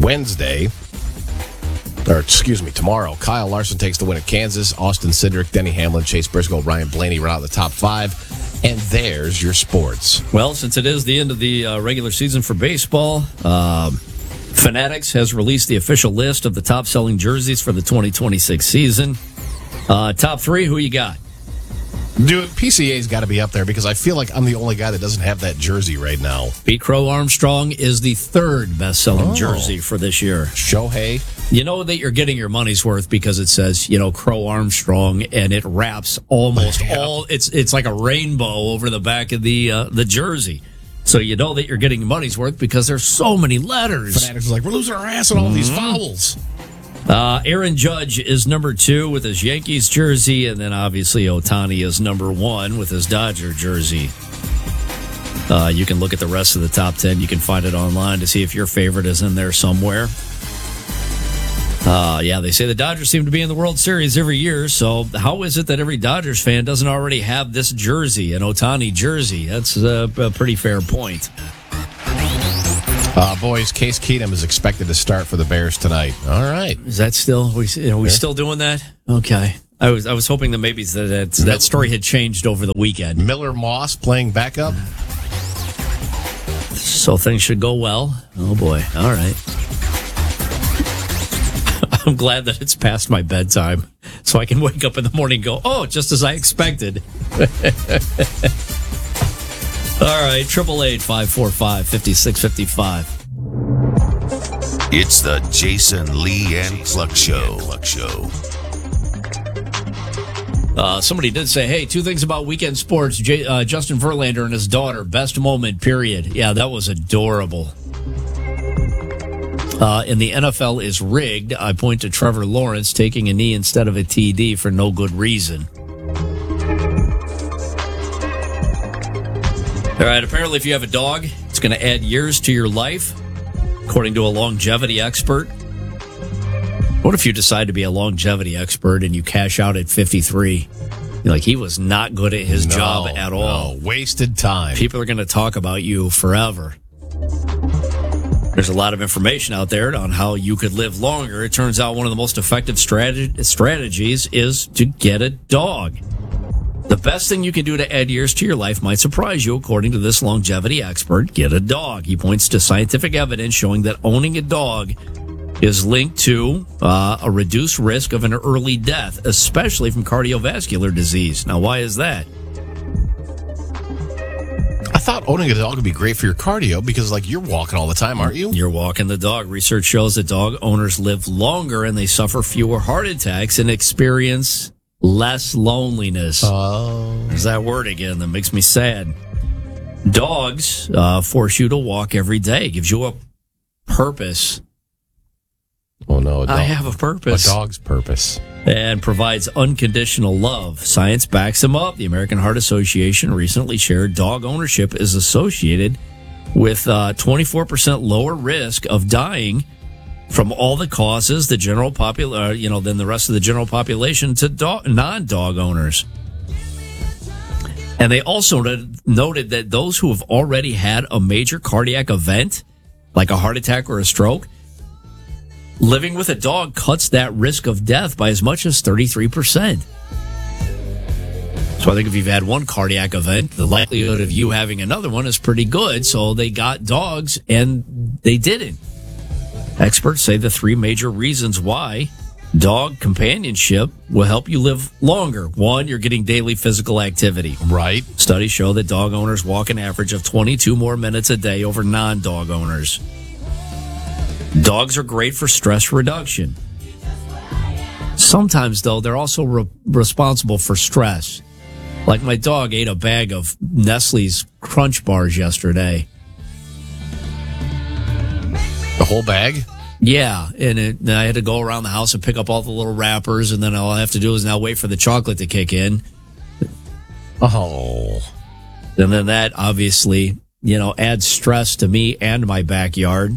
tomorrow. Kyle Larson takes the win at Kansas. Austin Cindric, Denny Hamlin, Chase Briscoe, Ryan Blaney round out the top 5. And there's your sports. Well, since it is the end of the regular season for baseball, Fanatics has released the official list of the top-selling jerseys for the 2026 season. Top 3, who you got? Dude, PCA's got to be up there because I feel like I'm the only guy that doesn't have that jersey right now. Pete Crow Armstrong is the 3rd best-selling jersey for this year. Shohei. You know that you're getting your money's worth because it says, Crow Armstrong, and it wraps almost all. It's like a rainbow over the back of the jersey. So you know that you're getting your money's worth because there's so many letters. Fanatics are like, we're losing our ass on all these vowels. Aaron Judge is number 2 with his Yankees jersey, and then obviously Ohtani is number 1 with his Dodger jersey. You can look at the rest of the top 10. You can find it online to see if your favorite is in there somewhere. Yeah, they say the Dodgers seem to be in the World Series every year, so how is it that every Dodgers fan doesn't already have this jersey, an Ohtani jersey? That's a pretty fair point. Boys, Case Keenum is expected to start for the Bears tonight. All right. Is that still, are we still doing that? Okay. I was hoping that maybe that story had changed over the weekend. Miller Moss playing backup. So things should go well. Oh, boy. All right. I'm glad that it's past my bedtime so I can wake up in the morning and go, oh, just as I expected. All right, 888-545-5655. It's the Jason Lee and Cluck Show. Somebody did say, hey, 2 things about weekend sports. Justin Verlander and his daughter, best moment, period. Yeah, that was adorable. And the NFL is rigged. I point to Trevor Lawrence taking a knee instead of a TD for no good reason. All right, apparently if you have a dog, it's going to add years to your life, according to a longevity expert. What if you decide to be a longevity expert and you cash out at 53? You're like, he was not good at his job at all. No, wasted time. People are going to talk about you forever. There's a lot of information out there on how you could live longer. It turns out one of the most effective strategies is to get a dog. The best thing you can do to add years to your life might surprise you, according to this longevity expert. Get a dog. He points to scientific evidence showing that owning a dog is linked to a reduced risk of an early death, especially from cardiovascular disease. Now, why is that? I thought owning a dog would be great for your cardio because, like, you're walking all the time, aren't you? You're walking the dog. Research shows that dog owners live longer and they suffer fewer heart attacks and experience less loneliness. Oh. There's that word again that makes me sad. Dogs force you to walk every day. Gives you a purpose. Oh, no. I have a purpose. A dog's purpose. And provides unconditional love. Science backs them up. The American Heart Association recently shared dog ownership is associated with 24% lower risk of dying from all the causes the general than the rest of the general population to non-dog owners. And they also noted that those who have already had a major cardiac event, like a heart attack or a stroke, living with a dog cuts that risk of death by as much as 33%. So I think if you've had one cardiac event, the likelihood of you having another one is pretty good. So they got dogs and they didn't. Experts say the 3 major reasons why dog companionship will help you live longer. 1, you're getting daily physical activity. Right. Studies show that dog owners walk an average of 22 more minutes a day over non-dog owners. Dogs are great for stress reduction. Sometimes, though, they're also responsible for stress. Like my dog ate a bag of Nestle's Crunch Bars yesterday. The whole bag? Yeah, and I had to go around the house and pick up all the little wrappers, and then all I have to do is now wait for the chocolate to kick in. Oh. And then that obviously, adds stress to me and my backyard.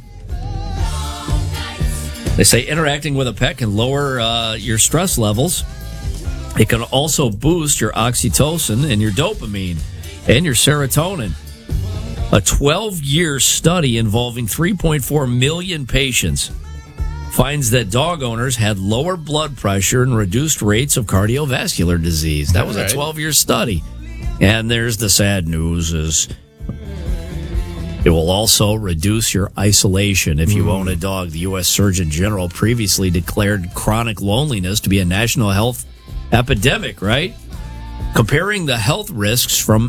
They say interacting with a pet can lower your stress levels. It can also boost your oxytocin and your dopamine and your serotonin. A 12-year study involving 3.4 million patients finds that dog owners had lower blood pressure and reduced rates of cardiovascular disease. That was a 12-year study. And there's the sad news is it will also reduce your isolation if you own a dog. The U.S. Surgeon General previously declared chronic loneliness to be a national health epidemic, right? Comparing the health risks from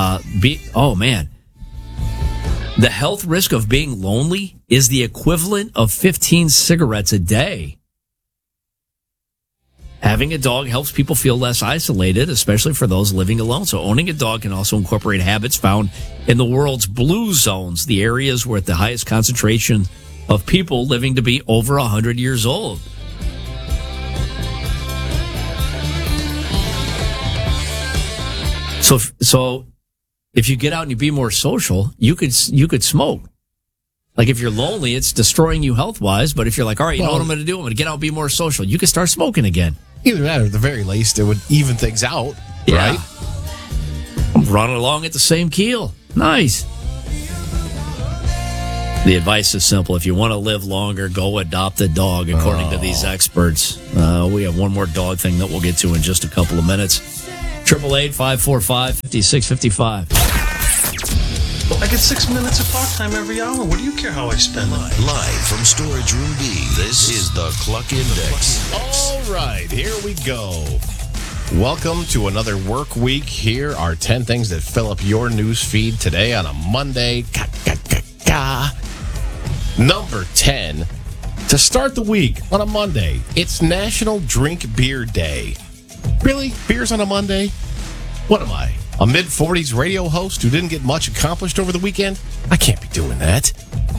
the health risk of being lonely is the equivalent of 15 cigarettes a day. having a dog helps people feel less isolated, especially for those living alone. So owning a dog can also incorporate habits found in the world's blue zones, the areas where the highest concentration of people living to be over 100 years old. So if you get out and you be more social, you could smoke. Like if you're lonely, it's destroying you health-wise. But if you're like, all right, you know what I'm going to do? I'm going to get out and be more social. You can start smoking again. Either that or at the very least, it would even things out, right? I'm running along at the same keel. Nice. The advice is simple. If you want to live longer, go adopt a dog, according to these experts. We have one more dog thing that we'll get to in just a couple of minutes. 888-545-5655. I get 6 minutes of park time every hour. What do you care how I spend it? Live from Storage Room B, this is the Cluck Index. All right, here we go. Welcome to another work week. Here are 10 things that fill up your news feed today on a Monday. Number 10, to start the week on a Monday, it's National Drink Beer Day. Really? Beers on a Monday? What am I? A mid-40s radio host who didn't get much accomplished over the weekend? I can't be doing that.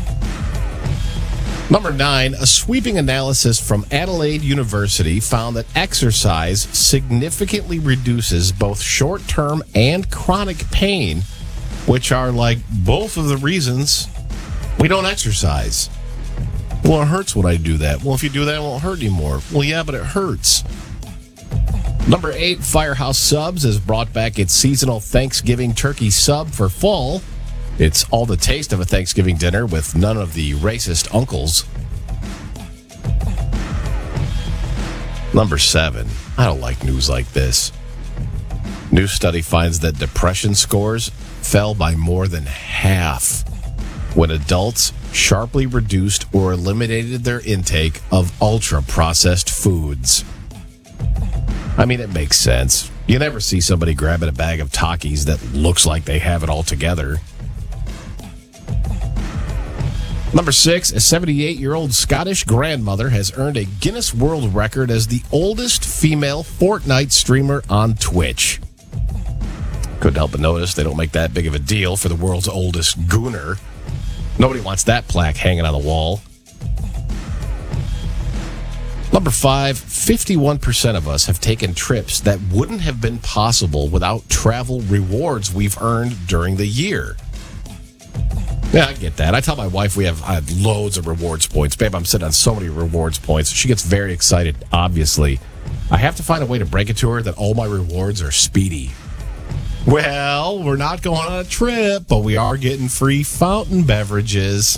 Number 9, a sweeping analysis from Adelaide University found that exercise significantly reduces both short-term and chronic pain, which are like both of the reasons we don't exercise. Well, it hurts when I do that. Well, if you do that, it won't hurt anymore. Well, yeah, but it hurts. Number 8, Firehouse Subs has brought back its seasonal Thanksgiving turkey sub for fall. It's all the taste of a Thanksgiving dinner with none of the racist uncles. Number 7, I don't like news like this. New study finds that depression scores fell by more than half when adults sharply reduced or eliminated their intake of ultra-processed foods. I mean, it makes sense. You never see somebody grabbing a bag of Takis that looks like they have it all together. Number 6, a 78-year-old Scottish grandmother has earned a Guinness World Record as the oldest female Fortnite streamer on Twitch. Couldn't help but notice they don't make that big of a deal for the world's oldest gooner. Nobody wants that plaque hanging on the wall. Number 5, 51% of us have taken trips that wouldn't have been possible without travel rewards we've earned during the year. Yeah, I get that. I tell my wife I have loads of rewards points. Babe, I'm sitting on so many rewards points. She gets very excited, obviously. I have to find a way to break it to her that all my rewards are speedy. Well, we're not going on a trip, but we are getting free fountain beverages.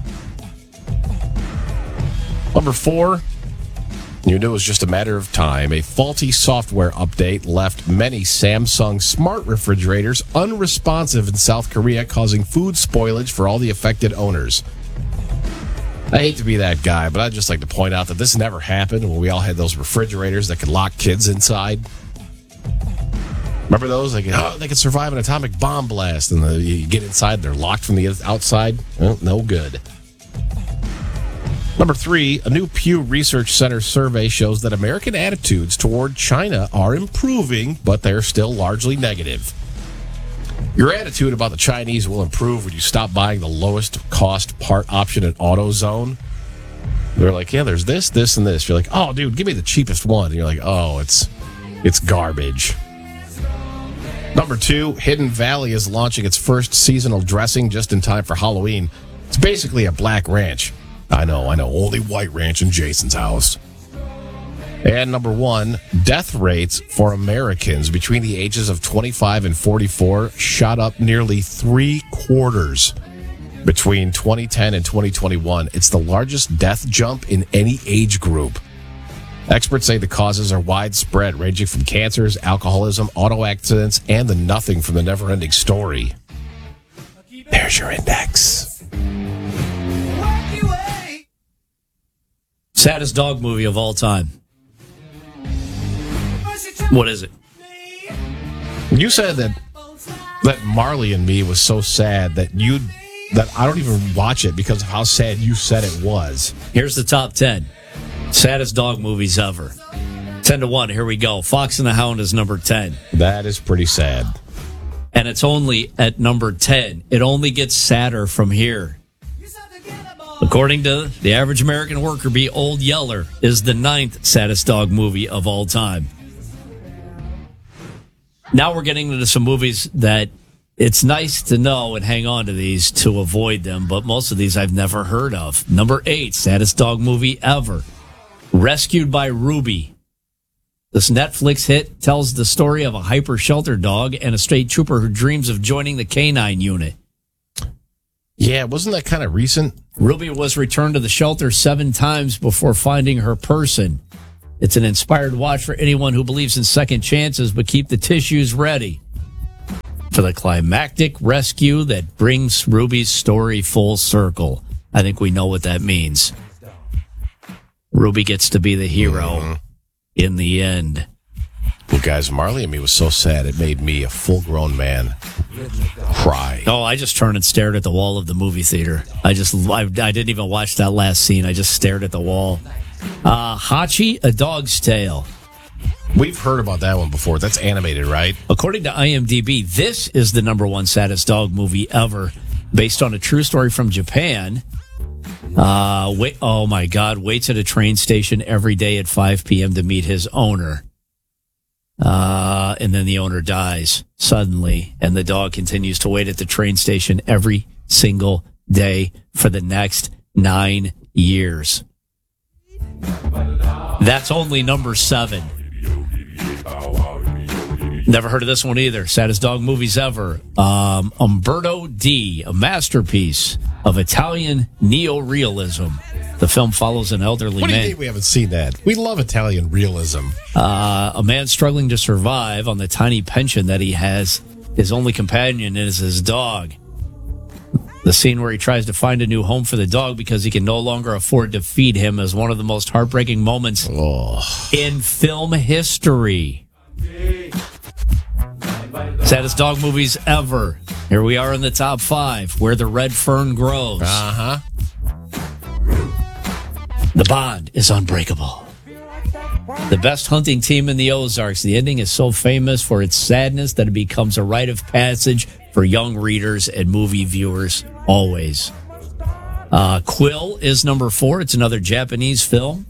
Number 4, you knew it was just a matter of time. A faulty software update left many Samsung smart refrigerators unresponsive in South Korea, causing food spoilage for all the affected owners. I hate to be that guy, but I'd just like to point out that this never happened when we all had those refrigerators that could lock kids inside. Remember those? They could survive an atomic bomb blast, and you get inside, they're locked from the outside. Well, no good. Number 3, a new Pew Research Center survey shows that American attitudes toward China are improving, but they're still largely negative. Your attitude about the Chinese will improve when you stop buying the lowest cost part option at AutoZone. They're like, yeah, there's this, this, and this. You're like, oh, dude, give me the cheapest one. And you're like, oh, it's garbage. Number 2, Hidden Valley is launching its first seasonal dressing just in time for Halloween. It's basically a black ranch. I know. Only white ranch in Jason's house. And number 1, death rates for Americans between the ages of 25 and 44 shot up nearly 3/4 between 2010 and 2021. It's the largest death jump in any age group. Experts say the causes are widespread, ranging from cancers, alcoholism, auto accidents, and the nothing from the never-ending story. There's your index. Saddest dog movie of all time. What is it? You said that Marley and Me was so sad that I don't even watch it because of how sad you said it was. Here's the top 10 saddest dog movies ever. 10-1. Here we go. Fox and the Hound is number 10. That is pretty sad. And it's only at number 10. It only gets sadder from here. According to the average American worker bee, Old Yeller is the 9th saddest dog movie of all time. Now we're getting into some movies that it's nice to know and hang on to these to avoid them, but most of these I've never heard of. Number 8, saddest dog movie ever. Rescued by Ruby. This Netflix hit tells the story of a hyper-shelter dog and a state trooper who dreams of joining the canine unit. Yeah, wasn't that kind of recent? Ruby was returned to the shelter 7 times before finding her person. It's an inspired watch for anyone who believes in second chances, but keep the tissues ready for the climactic rescue that brings Ruby's story full circle. I think we know what that means. Ruby gets to be the hero in the end. Well, guys, Marley and Me was so sad, it made me a full-grown man cry. Oh, I just turned and stared at the wall of the movie theater. I didn't even watch that last scene. I just stared at the wall. Hachi, A Dog's Tale. We've heard about that one before. That's animated, right? According to IMDb, this is the number 1 saddest dog movie ever, based on a true story from Japan. Oh my God, waits at a train station every day at 5 p.m. to meet his owner. And then the owner dies suddenly, and the dog continues to wait at the train station every single day for the next 9 years. That's only number 7. Never heard of this one either. Saddest dog movies ever. Umberto D, a masterpiece of Italian neorealism. The film follows an elderly man. What do you think we haven't seen that? We love Italian realism. A man struggling to survive on the tiny pension that he has. His only companion is his dog. The scene where he tries to find a new home for the dog because he can no longer afford to feed him is one of the most heartbreaking moments in film history. Saddest dog movies ever. Here we are in the top 5, Where the Red Fern Grows. The bond is unbreakable. The best hunting team in the Ozarks. The ending is so famous for its sadness that it becomes a rite of passage for young readers and movie viewers always. Quill is number 4. It's another Japanese film.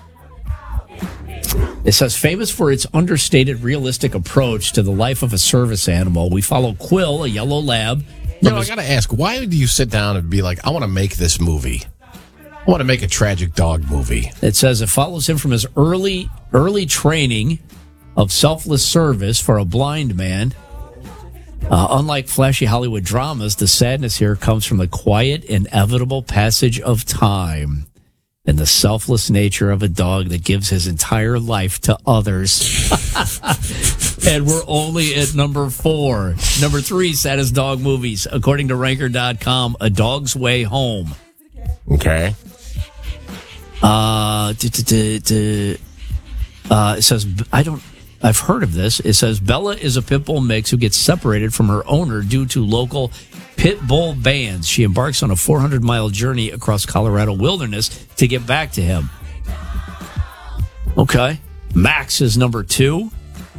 It says, famous for its understated, realistic approach to the life of a service animal. We follow Quill, a yellow lab. I got to ask, why do you sit down and be like, I want to make this movie? I want to make a tragic dog movie. It says it follows him from his early training of selfless service for a blind man. Unlike flashy Hollywood dramas, the sadness here comes from the quiet, inevitable passage of time and the selfless nature of a dog that gives his entire life to others. And we're only at number 4. Number 3, saddest dog movies. According to Ranker.com, A Dog's Way Home. Okay. It says, I've heard of this. It says, Bella is a pit bull mix who gets separated from her owner due to local pit bull bans. She embarks on a 400-mile journey across Colorado wilderness to get back to him. Okay. Max is number 2.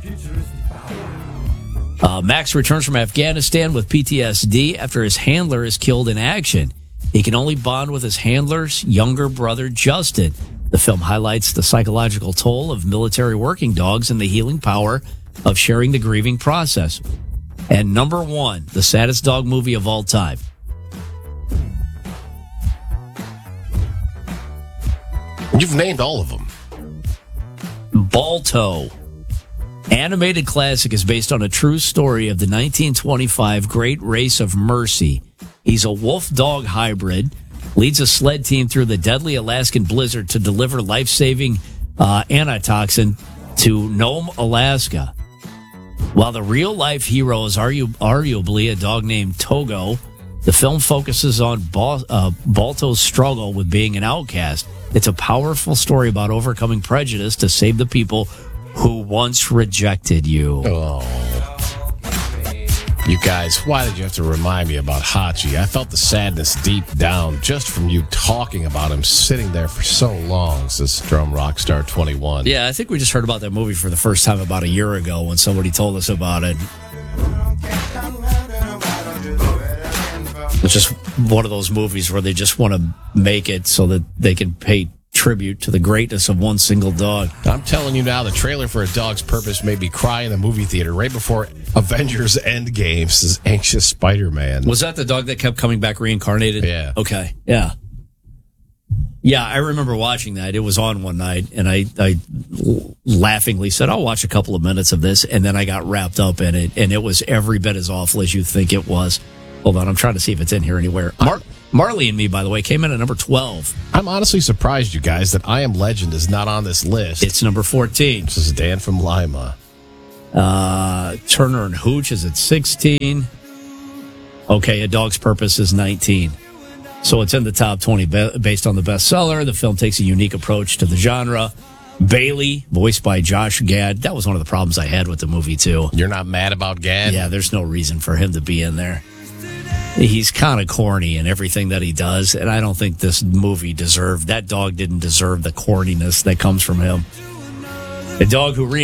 Max returns from Afghanistan with PTSD after his handler is killed in action. He can only bond with his handler's younger brother, Justin. The film highlights the psychological toll of military working dogs and the healing power of sharing the grieving process. And number 1, the saddest dog movie of all time. You've named all of them. Balto. Animated classic is based on a true story of the 1925 Great Race of Mercy. He's a wolf-dog hybrid, leads a sled team through the deadly Alaskan blizzard to deliver life-saving antitoxin to Nome, Alaska. While the real-life hero is arguably a dog named Togo, the film focuses on Balto's struggle with being an outcast. It's a powerful story about overcoming prejudice to save the people who once rejected you. Oh. You guys, why did you have to remind me about Hachi? I felt the sadness deep down just from you talking about him sitting there for so long, says Drum Rockstar 21. Yeah, I think we just heard about that movie for the first time about a year ago when somebody told us about it. It's just one of those movies where they just want to make it so that they can pay tribute to the greatness of one single dog. I'm telling you now, the trailer for A Dog's Purpose made me cry in the movie theater right before Avengers Endgame, says Anxious Spider-Man. Was that the dog that kept coming back reincarnated? Yeah. Okay. Yeah. Yeah, I remember watching that. It was on one night, and I laughingly said, I'll watch a couple of minutes of this, and then I got wrapped up in it, and it was every bit as awful as you think it was. Hold on, I'm trying to see if it's in here anywhere. Marley and Me, by the way, came in at number 12. I'm honestly surprised, you guys, that I Am Legend is not on this list. It's number 14. This is Dan from Lima. Turner and Hooch is at 16. Okay, A Dog's Purpose is 19. So it's in the top 20 based on the bestseller. The film takes a unique approach to the genre. Bailey, voiced by Josh Gad. That was one of the problems I had with the movie, too. You're not mad about Gad? Yeah, there's no reason for him to be in there. He's kind of corny in everything that he does, and I don't think this movie that dog didn't deserve the corniness that comes from him. A dog who